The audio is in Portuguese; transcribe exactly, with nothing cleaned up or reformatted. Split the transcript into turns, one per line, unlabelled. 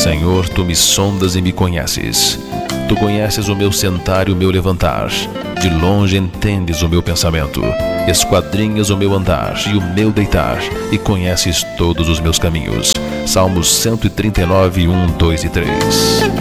Senhor, tu me sondas e me conheces. Tu conheces o meu sentar e o meu levantar. De longe entendes o meu pensamento. Esquadrinhas o meu andar e o meu deitar, e conheces todos os meus caminhos. Salmos cento e trinta e nove, um, dois e três.